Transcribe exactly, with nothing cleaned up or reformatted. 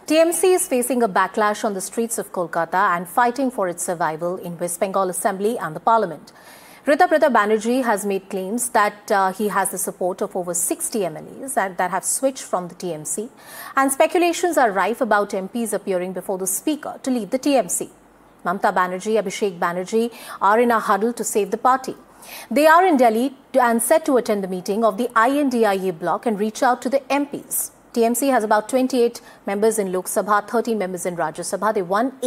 T M C is facing a backlash on the streets of Kolkata and fighting for its survival in West Bengal Assembly and the Parliament. Ritapratha Banerjee has made claims that uh, he has the support of over sixty M L Es that, that have switched from the T M C, and speculations are rife about M Ps appearing before the Speaker to lead the T M C. Mamata Banerjee, Abhishek Banerjee are in a huddle to save the party. They are in Delhi and set to attend the meeting of the I N D I A bloc and reach out to the M Ps. T M C has about twenty-eight members in Lok Sabha, thirty members in Rajya Sabha. They won